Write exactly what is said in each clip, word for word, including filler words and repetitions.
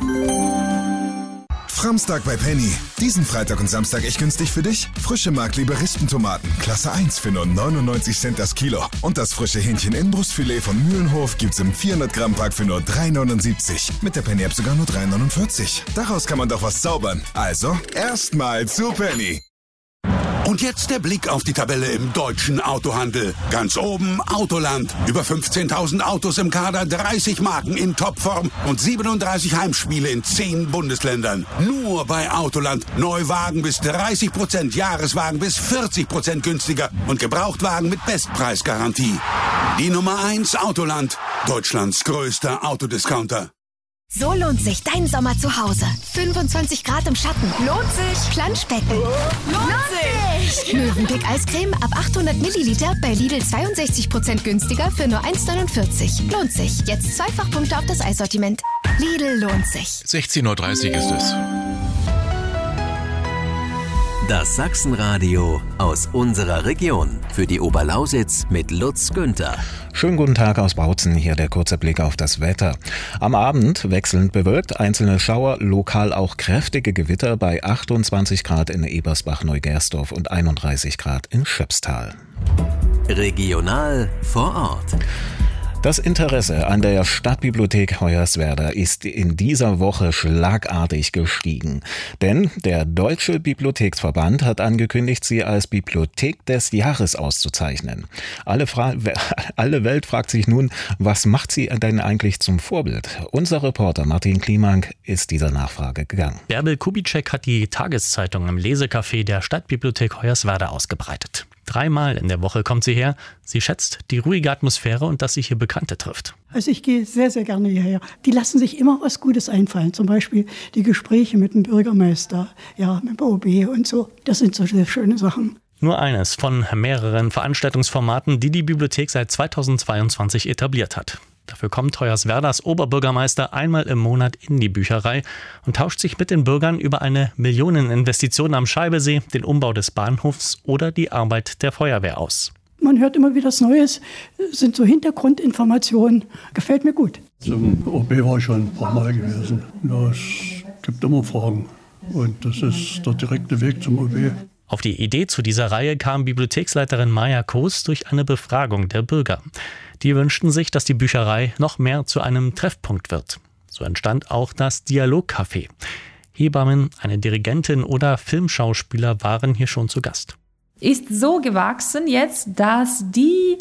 Framstag bei Penny. Diesen Freitag und Samstag echt günstig für dich? Frische Marktliebe Rispentomaten, Klasse eins für nur neunundneunzig Cent das Kilo. Und das frische Hähnchen-Innenbrustfilet von Mühlenhof gibt's im vierhundert Gramm Pack für nur drei neunundsiebzig. Mit der Penny-App sogar nur drei neunundvierzig. Daraus kann man doch was zaubern. Also, erstmal zu Penny. Und jetzt der Blick auf die Tabelle im deutschen Autohandel. Ganz oben Autoland. Über fünfzehntausend Autos im Kader, dreißig Marken in Topform und siebenunddreißig Heimspiele in zehn Bundesländern. Nur bei Autoland. Neuwagen bis dreißig Prozent, Jahreswagen bis vierzig Prozent günstiger und Gebrauchtwagen mit Bestpreisgarantie. Die Nummer eins Autoland. Deutschlands größter Autodiscounter. So lohnt sich dein Sommer zu Hause. fünfundzwanzig Grad im Schatten. Lohnt sich. Planschbecken. Oh, lohnt, lohnt sich. Mövenpick Eiscreme ab achthundert Milliliter bei Lidl zweiundsechzig Prozent günstiger für nur eins neunundvierzig. Lohnt sich. Jetzt Zweifachpunkte auf das Eissortiment. Lidl lohnt sich. sechzehn Uhr dreißig ist es. Das Sachsenradio aus unserer Region. Für die Oberlausitz mit Lutz Günther. Schönen guten Tag aus Bautzen. Hier der kurze Blick auf das Wetter. Am Abend wechselnd bewölkt, einzelne Schauer, lokal auch kräftige Gewitter bei achtundzwanzig Grad in Ebersbach-Neugersdorf und einunddreißig Grad in Schöpstal. Regional vor Ort. Das Interesse an der Stadtbibliothek Hoyerswerda ist in dieser Woche schlagartig gestiegen. Denn der Deutsche Bibliotheksverband hat angekündigt, sie als Bibliothek des Jahres auszuzeichnen. Alle, Fra- alle Welt fragt sich nun, was macht sie denn eigentlich zum Vorbild? Unser Reporter Martin Klimank ist dieser Nachfrage gegangen. Bärbel Kubitschek hat die Tageszeitung im Lesecafé der Stadtbibliothek Hoyerswerda ausgebreitet. Dreimal in der Woche kommt sie her. Sie schätzt die ruhige Atmosphäre und dass sich hier Bekannte trifft. Also ich gehe sehr, sehr gerne hierher. Die lassen sich immer was Gutes einfallen. Zum Beispiel die Gespräche mit dem Bürgermeister, ja, mit dem O B und so. Das sind so sehr schöne Sachen. Nur eines von mehreren Veranstaltungsformaten, die die Bibliothek seit zweitausendzweiundzwanzig etabliert hat. Dafür kommt Hoyerswerdas Oberbürgermeister einmal im Monat in die Bücherei und tauscht sich mit den Bürgern über eine Millioneninvestition am Scheibesee, den Umbau des Bahnhofs oder die Arbeit der Feuerwehr aus. Man hört immer wieder was Neues, sind so Hintergrundinformationen. Gefällt mir gut. Zum O B war ich schon ein paar Mal gewesen. Es gibt immer Fragen und das ist der direkte Weg zum O B. Auf die Idee zu dieser Reihe kam Bibliotheksleiterin Maja Koos durch eine Befragung der Bürger. Die wünschten sich, dass die Bücherei noch mehr zu einem Treffpunkt wird. So entstand auch das Dialogcafé. Hebammen, eine Dirigentin oder Filmschauspieler waren hier schon zu Gast. Ist so gewachsen jetzt, dass die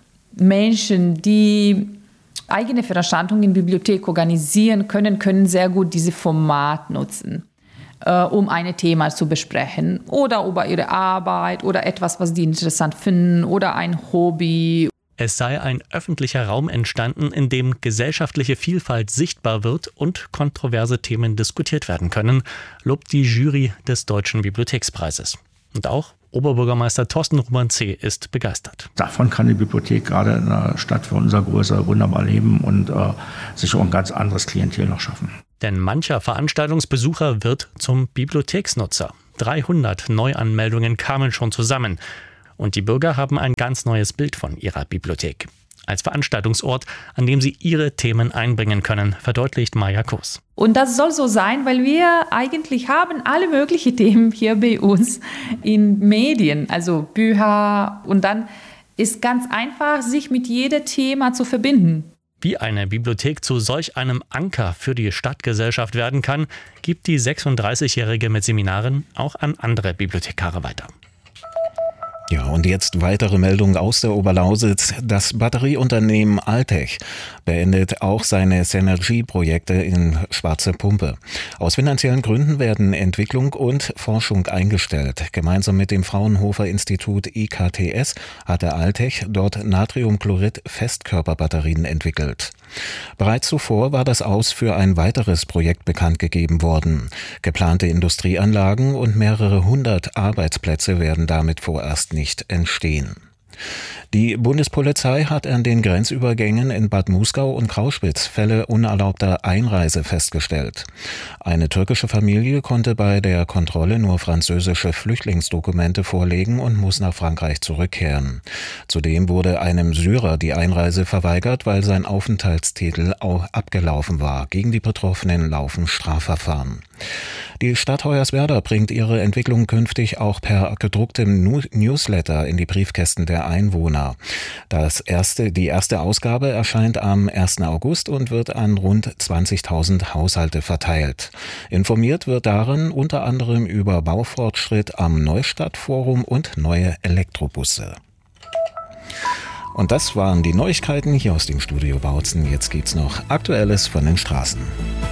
Menschen, die eigene Veranstaltungen in der Bibliothek organisieren können, können sehr gut dieses Format nutzen, äh, um ein Thema zu besprechen oder über ihre Arbeit oder etwas, was die interessant finden oder ein Hobby. Es sei ein öffentlicher Raum entstanden, in dem gesellschaftliche Vielfalt sichtbar wird und kontroverse Themen diskutiert werden können, lobt die Jury des Deutschen Bibliothekspreises. Und auch Oberbürgermeister Thorsten Romanzé ist begeistert. Davon kann die Bibliothek gerade in einer Stadt für unserer Größe wunderbar leben und äh, sich auch ein ganz anderes Klientel noch schaffen. Denn mancher Veranstaltungsbesucher wird zum Bibliotheksnutzer. dreihundert Neuanmeldungen kamen schon zusammen. Und die Bürger haben ein ganz neues Bild von ihrer Bibliothek. Als Veranstaltungsort, an dem sie ihre Themen einbringen können, verdeutlicht Maja Koos. Und das soll so sein, weil wir eigentlich haben alle möglichen Themen hier bei uns in Medien, also Bücher. Und dann ist ganz einfach, sich mit jedem Thema zu verbinden. Wie eine Bibliothek zu solch einem Anker für die Stadtgesellschaft werden kann, gibt die sechsunddreißigjährige mit Seminaren auch an andere Bibliothekare weiter. Ja, und jetzt weitere Meldungen aus der Oberlausitz. Das Batterieunternehmen Altech beendet auch seine Synergy-Projekte in Schwarze Pumpe. Aus finanziellen Gründen werden Entwicklung und Forschung eingestellt. Gemeinsam mit dem Fraunhofer-Institut I K T S hatte Altech dort Natriumchlorid-Festkörperbatterien entwickelt. Bereits zuvor war das Aus für ein weiteres Projekt bekannt gegeben worden. Geplante Industrieanlagen und mehrere hundert Arbeitsplätze werden damit vorerst nicht entstehen. Die Bundespolizei hat an den Grenzübergängen in Bad Muskau und Grauspitz Fälle unerlaubter Einreise festgestellt. Eine türkische Familie konnte bei der Kontrolle nur französische Flüchtlingsdokumente vorlegen und muss nach Frankreich zurückkehren. Zudem wurde einem Syrer die Einreise verweigert, weil sein Aufenthaltstitel auch abgelaufen war. Gegen die Betroffenen laufen Strafverfahren. Die Stadt Hoyerswerda bringt ihre Entwicklung künftig auch per gedrucktem Newsletter in die Briefkästen der Einwohner. Das erste, die erste Ausgabe erscheint am ersten August und wird an rund zwanzigtausend Haushalte verteilt. Informiert wird darin unter anderem über Baufortschritt am Neustadtforum und neue Elektrobusse. Und das waren die Neuigkeiten hier aus dem Studio Bautzen. Jetzt gibt's noch Aktuelles von den Straßen.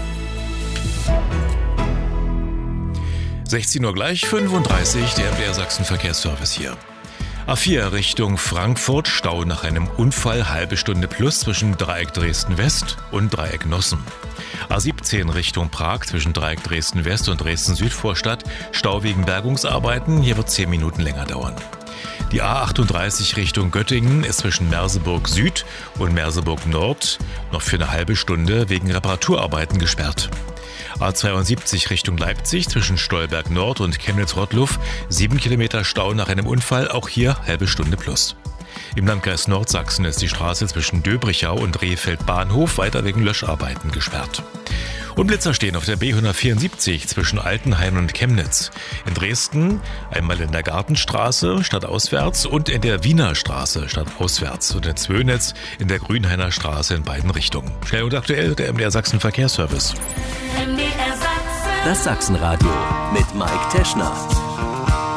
sechzehn Uhr gleich fünfunddreißig, der M D R Sachsen Verkehrsservice hier. A vier Richtung Frankfurt, Stau nach einem Unfall, halbe Stunde plus zwischen Dreieck Dresden-West und Dreieck Nossen. A siebzehn Richtung Prag zwischen Dreieck Dresden-West und Dresden-Südvorstadt, Stau wegen Bergungsarbeiten, hier wird zehn Minuten länger dauern. Die A achtunddreißig Richtung Göttingen ist zwischen Merseburg Süd und Merseburg Nord noch für eine halbe Stunde wegen Reparaturarbeiten gesperrt. A zweiundsiebzig Richtung Leipzig zwischen Stolberg Nord und Chemnitz-Rottluff, sieben Kilometer Stau nach einem Unfall, auch hier halbe Stunde plus. Im Landkreis Nordsachsen ist die Straße zwischen Döbrichau und Rehfeld Bahnhof weiter wegen Löscharbeiten gesperrt. Und Blitzer stehen auf der B hundertvierundsiebzig zwischen Altenhain und Chemnitz. In Dresden einmal in der Gartenstraße stadtauswärts und in der Wiener Straße stadtauswärts und in Zwönitz in der Grünhainer Straße in beiden Richtungen. Schnell und aktuell der M D R Sachsen Verkehrsservice. Das Sachsenradio mit Mike Teschner.